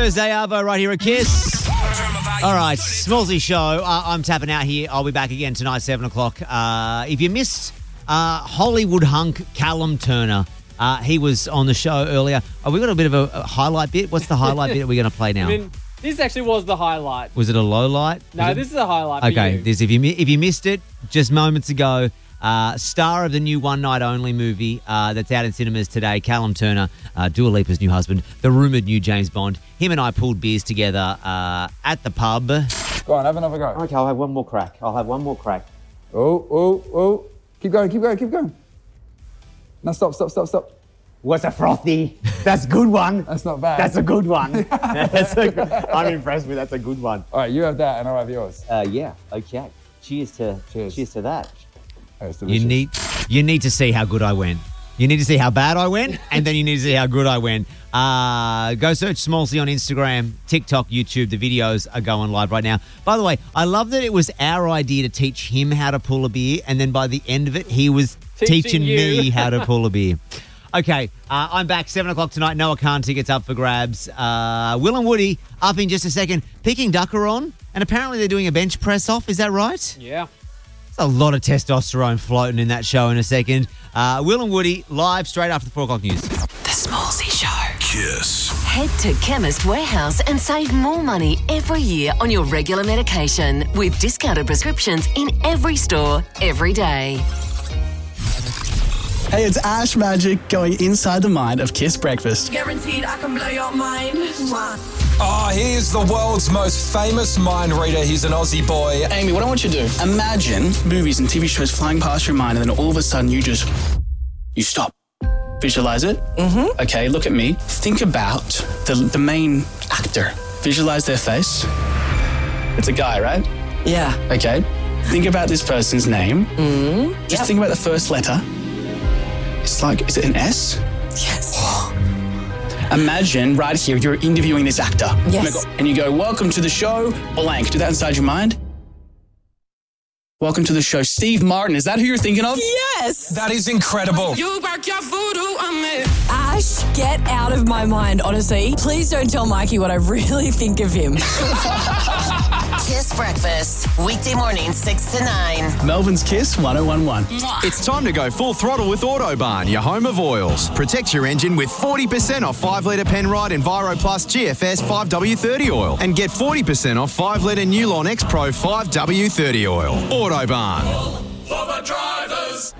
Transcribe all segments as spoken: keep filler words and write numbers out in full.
Thursday, Arvo, right here at Kiss. All right, Smallsy show. Uh, I'm tapping out here. I'll be back again tonight, seven o'clock. Uh, if you missed uh, Hollywood hunk Callum Turner, uh, he was on the show earlier. Oh, we got a bit of a, a highlight bit. What's the highlight bit we're going to play now? I mean, this actually was the highlight. Was it a low light? No, it? this is a highlight for Okay, you. this, if you mi- if you missed it just moments ago, uh, star of the new One Night Only movie uh, that's out in cinemas today, Callum Turner, uh, Dua Lipa's new husband, the rumoured new James Bond. Him and I pulled beers together uh, at the pub. Go on, have another go. Okay, I'll have one more crack. I'll have one more crack. Oh, oh, oh. Keep going, keep going, keep going. No, stop, stop, stop, stop. What's a frothy? That's a good one. That's not bad. That's a good one. That's a good, I'm impressed with that's a good one. All right, you have that and I'll have yours. Uh, yeah, okay. Cheers to Cheers. cheers to that. Oh, it's You delicious. need you need to see how good I went. You need to see how bad I went, and then you need to see how good I went. Uh, go search Smallsy on Instagram, TikTok, YouTube. The videos are going live right now. By the way, I love that it was our idea to teach him how to pull a beer, and then by the end of it, he was Teaching teaching, you. me how to pull a beer. Okay, uh, I'm back, seven o'clock tonight. Noah Khan tickets up for grabs. Uh, Will and Woody up in just a second. Picking Ducker on, and apparently they're doing a bench press off. Is that right? Yeah. A lot of testosterone floating in that show in a second. Uh, Will and Woody live straight after the four o'clock news. The Smallsy Show. Kiss. Head to Chemist Warehouse and save more money every year on your regular medication with discounted prescriptions in every store, every day. Hey, it's Ash Magic going inside the mind of Kiss Breakfast. Guaranteed I can blow your mind. Oh, he's the world's most famous mind reader. He's an Aussie boy. Amy, what I want you to do, imagine movies and T V shows flying past your mind and then all of a sudden you just, you stop. Visualize it. Mm-hmm. Okay, look at me. Think about the, the main actor. Visualize their face. It's a guy, right? Yeah. Okay. Think about this person's name. Mm-hmm. Just Yep. think about the first letter. It's like, is it an S? Yes. Imagine right here, you're interviewing this actor. Yes. And you go, welcome to the show, blank. Do that inside your mind. Welcome to the show, Steve Martin. Is that who you're thinking of? Yes. That is incredible. You work your voodoo on me. Ash, get out of my mind, honestly. Please don't tell Mikey what I really think of him. Kiss Breakfast, weekday morning, six to nine. Melbourne's Kiss one oh one one. It's time to go full throttle with Autobahn, your home of oils. Protect your engine with forty percent off five litre Penrite Enviro Plus G F S five W thirty oil and get forty percent off five litre Newlon X Pro five W thirty oil. Autobahn. For the drivers.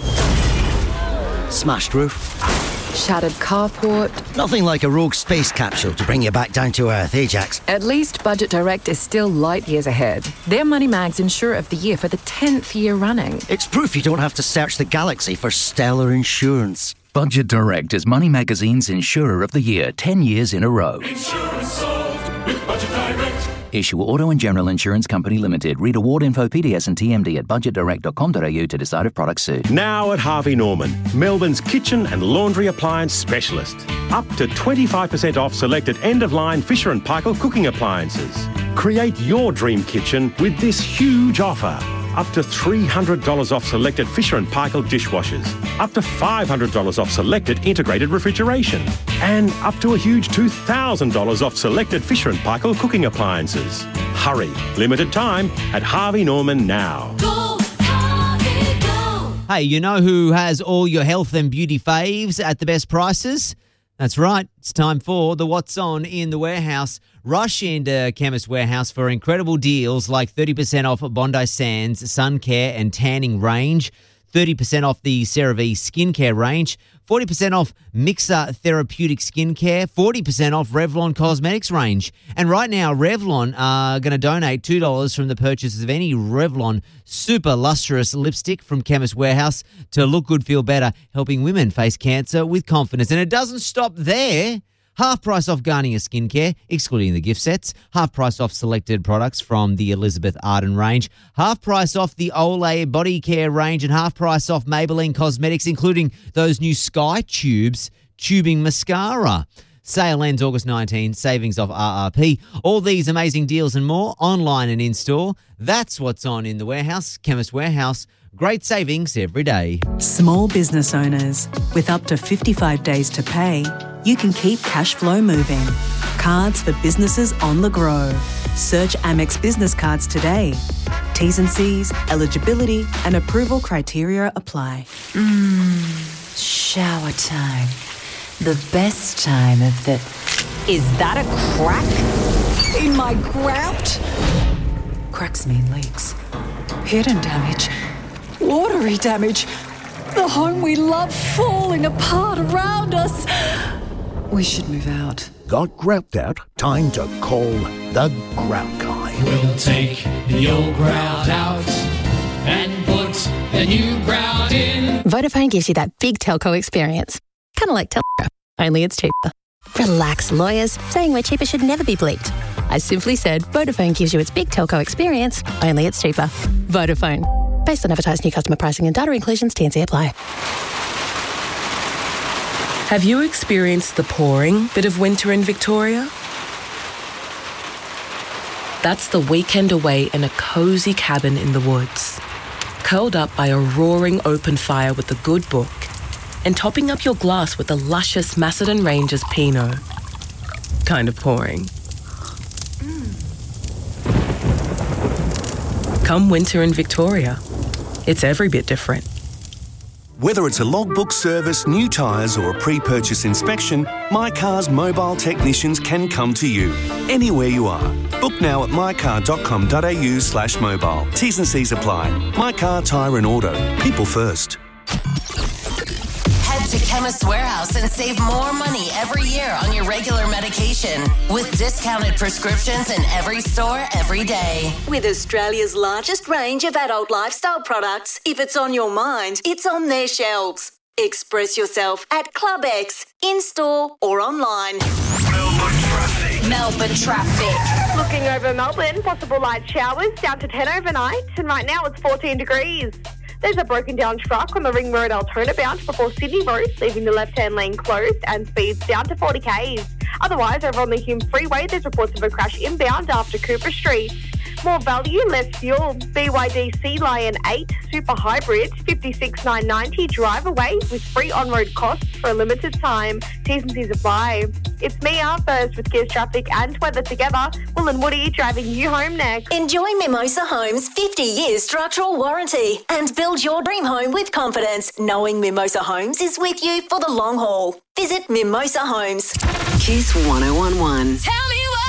Smashed roof. Shattered carport. Nothing like a rogue space capsule to bring you back down to earth, eh, Jax? At least Budget Direct is still light years ahead. They're Money Mag's Insurer of the Year for the tenth year running. It's proof you don't have to search the galaxy for stellar insurance. Budget Direct is Money Magazine's Insurer of the Year ten years in a row. Insurance solved with Budget Direct. Issue Auto and General Insurance Company Limited. Read award info, P D S and T M D at budget direct dot com dot a u to decide if products suit. Now at Harvey Norman, Melbourne's kitchen and laundry appliance specialist. Up to twenty-five percent off selected end-of-line Fisher and Paykel cooking appliances. Create your dream kitchen with this huge offer. Up to three hundred dollars off selected Fisher and Paykel dishwashers. Up to five hundred dollars off selected integrated refrigeration. And up to a huge two thousand dollars off selected Fisher and Paykel cooking appliances. Hurry, limited time at Harvey Norman now. Go, Harvey, go. Hey, you know who has all your health and beauty faves at the best prices? That's right. It's time for the What's On in the Warehouse. Rush into Chemist Warehouse for incredible deals like thirty percent off Bondi Sands sun care and tanning range, thirty percent off the CeraVe skincare range, forty percent off Mixer Therapeutic Skincare, forty percent off Revlon Cosmetics range. And right now, Revlon are going to donate two dollars from the purchase of any Revlon Super Lustrous Lipstick from Chemist Warehouse to look good, feel better, helping women face cancer with confidence. And it doesn't stop there. Half price off Garnier Skincare, excluding the gift sets. Half price off selected products from the Elizabeth Arden range. Half price off the Olay Body Care range. And half price off Maybelline Cosmetics, including those new Sky Tubes tubing mascara. Sale ends August nineteenth. Savings off R R P. All these amazing deals and more online and in-store. That's what's on in the warehouse. Chemist Warehouse. Great savings every day. Small business owners with up to fifty-five days to pay. you can keep cash flow moving. Cards for businesses on the go. Search Amex Business Cards today. T's and C's, eligibility and approval criteria apply. Mmm, shower time. The best time of the... Is that a crack in my grout? Cracks mean leaks. Hidden damage. Watery damage. The home we love falling apart around us. We should move out. Got grout out? Time to call the Grout Guy. We'll take the old grout out and put the new grout in. Vodafone gives you that big telco experience. Kind of like Telco, only it's cheaper. Relax, lawyers. Saying we're cheaper should never be bleeped. I simply said Vodafone gives you its big telco experience, only it's cheaper. Vodafone. Based on advertised new customer pricing and data inclusions, T and C apply. Have you experienced the pouring bit of winter in Victoria? That's the weekend away in a cosy cabin in the woods, curled up by a roaring open fire with a good book, and topping up your glass with a luscious Macedon Rangers Pinot. Kind of pouring. Mm. Come winter in Victoria, it's every bit different. Whether it's a logbook service, new tyres or a pre-purchase inspection, My Car's mobile technicians can come to you, anywhere you are. Book now at mycar.com.au slash mobile. T's and C's apply. My Car, Tyre and Auto. People first. Head to Chemist Warehouse and save more money every year on your regular medication with discounted prescriptions in every store every day. With Australia's largest range of adult lifestyle products, if it's on your mind, it's on their shelves. Express yourself at Club X, in-store or online. Melbourne traffic. Melbourne traffic. Looking over Melbourne, possible light showers down to ten overnight, and right now it's fourteen degrees. There's a broken down truck on the Ring Road Altona bound before Sydney Road, leaving the left-hand lane closed and speeds down to forty k's. Otherwise, over on the Hume Freeway, there's reports of a crash inbound after Cooper Street. More value, less fuel. B Y D Sea Lion eight Super Hybrid, fifty-six thousand nine hundred ninety drive away with free on-road costs for a limited time. T's and C's apply. It's Mia, first with Gears Traffic and weather together. Will and Woody driving you home next. Enjoy Mimosa Homes' fifty year structural warranty and build your dream home with confidence, knowing Mimosa Homes is with you for the long haul. Visit Mimosa Homes. Kiss one oh one one. Tell me what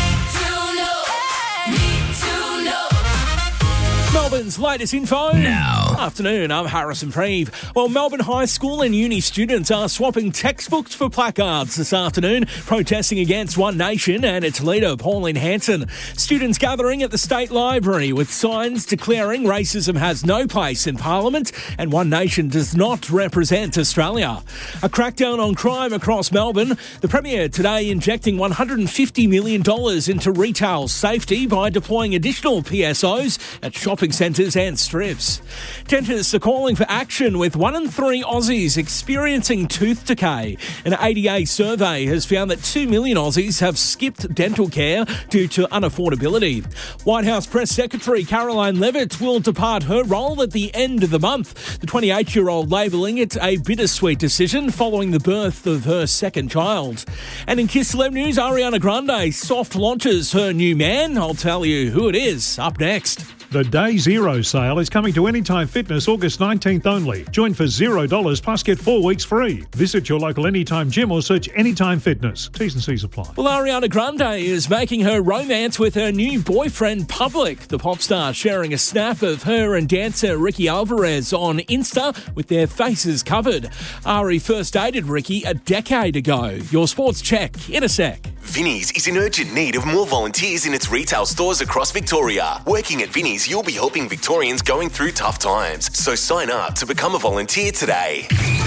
Melbourne's latest info now. Afternoon, I'm Harrison Preeve. Well, Melbourne high school and uni students are swapping textbooks for placards this afternoon, protesting against One Nation and its leader, Pauline Hanson. Students gathering at the State Library with signs declaring racism has no place in Parliament and One Nation does not represent Australia. A crackdown on crime across Melbourne. The Premier today injecting one hundred fifty million dollars into retail safety by deploying additional P S Os at shopping centres and strips. Dentists are calling for action with one in three Aussies experiencing tooth decay. An A D A survey has found that two million Aussies have skipped dental care due to unaffordability. White House Press Secretary Caroline Levitt will depart her role at the end of the month. The twenty-eight-year-old labelling it a bittersweet decision following the birth of her second child. And in Kiss Celeb News, Ariana Grande soft launches her new man. I'll tell you who it is up next. The Day Zero sale is coming to Anytime Fitness August nineteenth only. Join for zero dollars plus get four weeks free. Visit your local Anytime gym or search Anytime Fitness. T's and C's apply. Well, Ariana Grande is making her romance with her new boyfriend public. The pop star sharing a snap of her and dancer Ricky Alvarez on Insta with their faces covered. Ari first dated Ricky a decade ago. Your sports check in a sec. Vinnie's is in urgent need of more volunteers in its retail stores across Victoria. Working at Vinnie's, you'll be helping Victorians going through tough times. So sign up to become a volunteer today.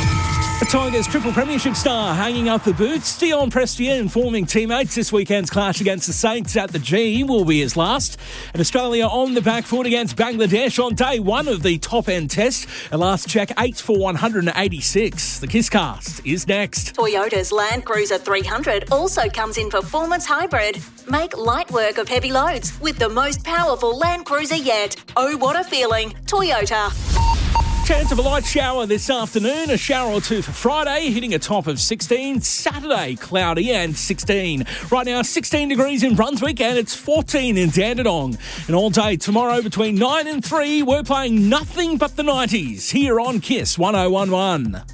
The Tigers triple premiership star hanging up the boots. Dion Prestia informing teammates this weekend's clash against the Saints at the G will be his last. And Australia on the back foot against Bangladesh on day one of the top-end test. A last check, eight for one hundred eighty-six. The Kisscast is next. Toyota's Land Cruiser three hundred also comes in performance hybrid. Make light work of heavy loads with the most powerful Land Cruiser yet. Oh, what a feeling. Toyota. Chance of a light shower this afternoon. A shower or two for Friday, hitting a top of sixteen. Saturday, cloudy and sixteen. Right now, sixteen degrees in Brunswick and it's fourteen in Dandenong. And all day tomorrow between nine and three, we're playing nothing but the nineties here on Kiss one oh one one.